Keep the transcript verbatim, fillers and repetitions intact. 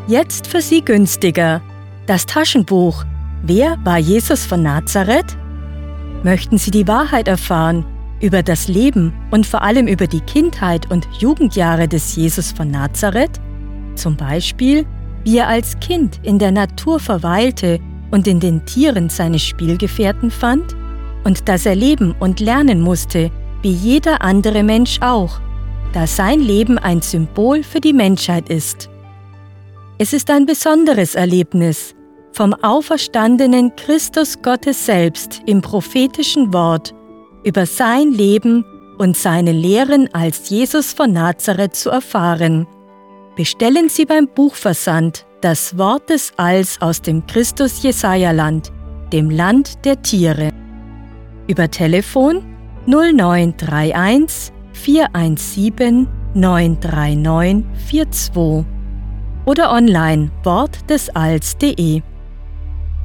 Jetzt für Sie günstiger. Das Taschenbuch Wer war Jesus von Nazareth? Möchten Sie die Wahrheit erfahren über das Leben und vor allem über die Kindheit und Jugendjahre des Jesus von Nazareth? Zum Beispiel, wie er als Kind in der Natur verweilte und in den Tieren seine Spielgefährten fand? Und dass er leben und lernen musste, wie jeder andere Mensch auch, da sein Leben ein Symbol für die Menschheit ist. Es ist ein besonderes Erlebnis, vom auferstandenen Christus Gottes selbst im prophetischen Wort über sein Leben und seine Lehren als Jesus von Nazareth zu erfahren. Bestellen Sie beim Buchversand das Wort des Alls aus dem Christus-Jesaja-Land, dem Land der Tiere. Über Telefon null neun drei eins vier eins sieben neun drei neun vier zwei oder online wortdesalls punkt de.